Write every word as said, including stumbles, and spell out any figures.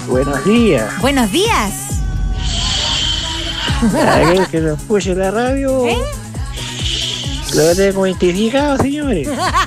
Buenos días. Buenos días. ¿Qué que lo escuche la radio? ¿Eh? Lo tengo identificado, señores.